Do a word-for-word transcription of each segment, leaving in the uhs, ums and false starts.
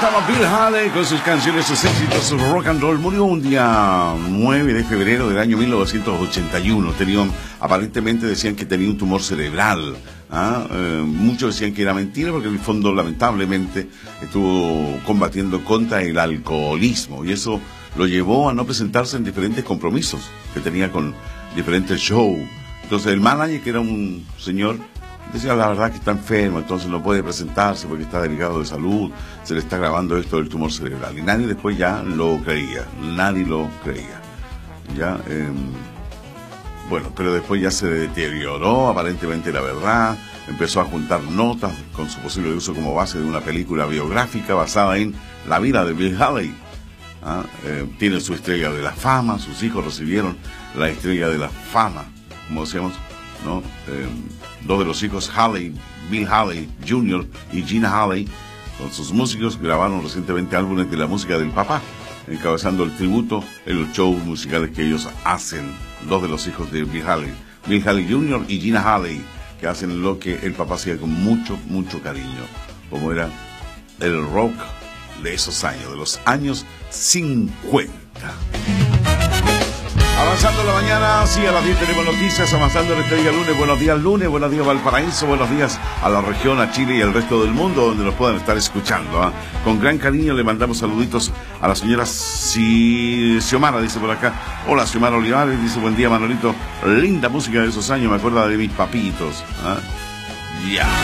estaba Bill Haley con sus canciones, sus éxitos, su rock and roll. Murió un día nueve de febrero del año mil novecientos ochenta y uno. Tenía, aparentemente decían que tenía un tumor cerebral. ¿Ah? Eh, muchos decían que era mentira porque en el fondo lamentablemente estuvo combatiendo contra el alcoholismo y eso lo llevó a no presentarse en diferentes compromisos que tenía con diferentes shows. Entonces el manager, que era un señor, decía la verdad que está enfermo, entonces no puede presentarse porque está delicado de salud, se le está grabando esto del tumor cerebral. Y nadie después ya lo creía, nadie lo creía. Ya, eh, bueno, pero después ya se deterioró, aparentemente la verdad, empezó a juntar notas con su posible uso como base de una película biográfica basada en la vida de Bill Haley. ¿Ah? Eh, tiene su estrella de la fama, sus hijos recibieron la estrella de la fama, como decíamos, ¿no? Eh, dos de los hijos, Haley, Bill Haley junior y Gina Haley, con sus músicos, grabaron recientemente álbumes de la música del papá, encabezando el tributo en los shows musicales que ellos hacen. Dos de los hijos de Bill Haley, Bill Haley junior y Gina Haley, que hacen lo que el papá hacía con mucho, mucho cariño, como era el rock de esos años, de los años cincuenta. Avanzando la mañana, sí, a las diez tenemos noticias, avanzando en este día lunes. Buenos días lunes, buenos días Valparaíso, buenos días a la región, a Chile y al resto del mundo donde nos puedan estar escuchando. ¿eh? Con gran cariño le mandamos saluditos a la señora si... Xiomara, dice por acá. Hola, Xiomara Olivares, dice buen día Manolito. Linda música de esos años, me acuerda de mis papitos. ¿eh? Ya.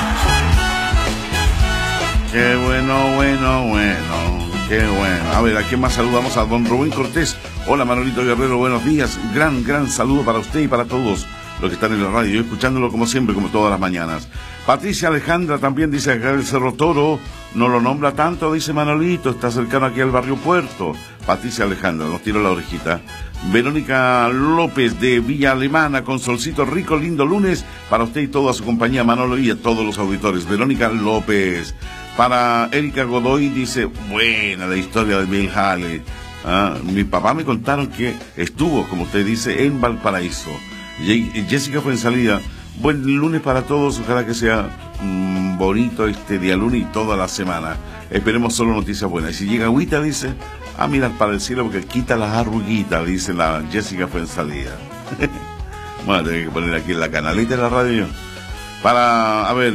Qué bueno, bueno, bueno. Qué bueno. A ver, ¿a quién más saludamos? A don Rubén Cortés. Hola, Manolito Guerrero, buenos días. Gran, gran saludo para usted y para todos los que están en la radio. Yo escuchándolo como siempre, como todas las mañanas. Patricia Alejandra también dice acá el Cerro Toro. No lo nombra tanto, dice Manolito. Está cercano aquí al barrio Puerto. Patricia Alejandra, nos tiró la orejita. Verónica López de Villa Alemana con solcito rico, lindo lunes para usted y toda su compañía, Manolo, y a todos los auditores. Verónica López. Para Erika Godoy dice, buena la historia de Bill Haley. Ah, mi papá me contaron que estuvo, como usted dice, en Valparaíso. Jessica Fuensalida, buen lunes para todos, ojalá que sea mmm, bonito este día lunes y toda la semana. Esperemos solo noticias buenas. Y si llega agüita, dice, a mirar para el cielo porque quita las arruguitas, dice la Jessica Fuensalida. Bueno, tengo que poner aquí en la canalita de la radio. Para, a ver...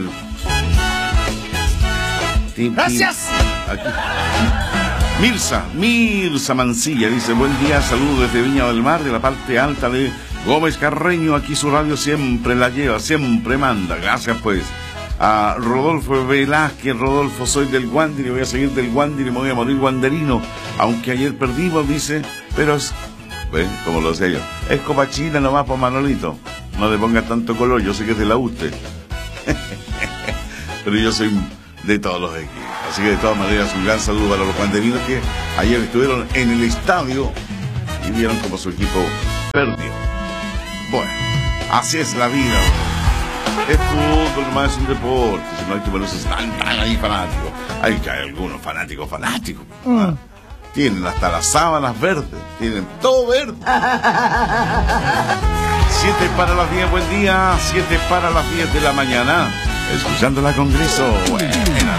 Gracias. Aquí. Mirza, Mirza Mancilla dice, buen día, saludos desde Viña del Mar, de la parte alta de Gómez Carreño, aquí su radio siempre la lleva, siempre manda, gracias pues. A Rodolfo Velázquez, Rodolfo, soy del Guandiri, voy a seguir del Guandiri, me voy a morir guanderino, aunque ayer perdimos, dice, pero es, ¿ven? Como lo sé yo, es Copa China nomás por Manolito, no le ponga tanto color, yo sé que es de la U T E, pero yo soy... de todos los equipos. Así que de todas maneras un gran saludo para los guanderinos que ayer estuvieron en el estadio y vieron como su equipo perdió. Bueno, así es la vida. Es fútbol, nomás es un deporte. Si no hay que ponerse tan, tan ahí fanáticos. Hay que hay algunos fanáticos fanáticos. ¿Ah? Tienen hasta las sábanas verdes. Tienen todo verde. Siete para las diez, buen día. Siete para las diez de la mañana. Escuchando la Congreso. Buena.